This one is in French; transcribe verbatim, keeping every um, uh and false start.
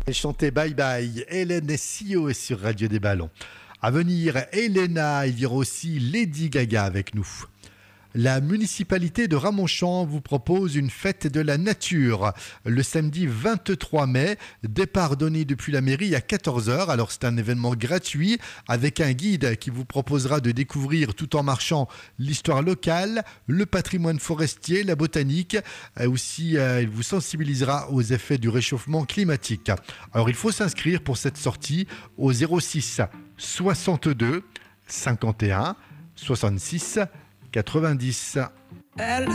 Et chanter Bye Bye, Hélène Sio est sur Radio des Ballons. À venir, Elena, il y aura aussi Lady Gaga avec nous. La municipalité de Ramonchamp vous propose une fête de la nature le samedi vingt-trois mai, départ donné depuis la mairie à quatorze heures. Alors c'est un événement gratuit avec un guide qui vous proposera de découvrir tout en marchant l'histoire locale, le patrimoine forestier, la botanique. Aussi, euh, il vous sensibilisera aux effets du réchauffement climatique. Alors il faut s'inscrire pour cette sortie au zéro six soixante-deux cinquante et un soixante-six quatre-vingt-dix.